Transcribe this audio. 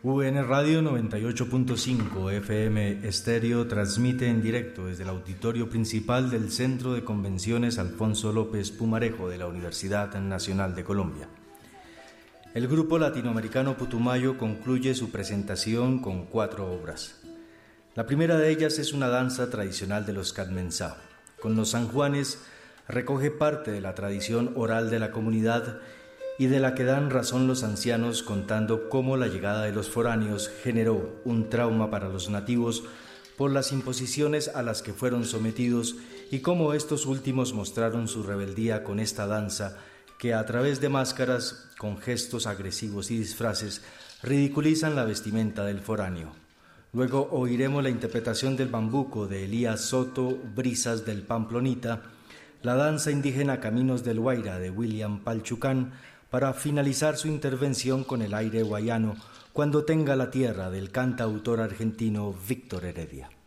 UN Radio 98.5 FM Estéreo transmite en directo desde el auditorio principal del Centro de Convenciones Alfonso López Pumarejo de la Universidad Nacional de Colombia. El grupo latinoamericano Putumayo concluye su presentación con 4 obras. La primera de ellas es una danza tradicional de los Cadmensá. Con los San Juanes recoge parte de la tradición oral de la comunidad y de la que dan razón los ancianos, contando cómo la llegada de los foráneos generó un trauma para los nativos por las imposiciones a las que fueron sometidos y cómo estos últimos mostraron su rebeldía con esta danza que a través de máscaras, con gestos agresivos y disfraces, ridiculizan la vestimenta del foráneo. Luego oiremos la interpretación del bambuco de Elías Soto, Brisas del Pamplonita, la danza indígena Caminos del Guaira de William Palchucán, para finalizar su intervención con el aire guayano, Cuando tenga la tierra, del cantautor argentino Víctor Heredia.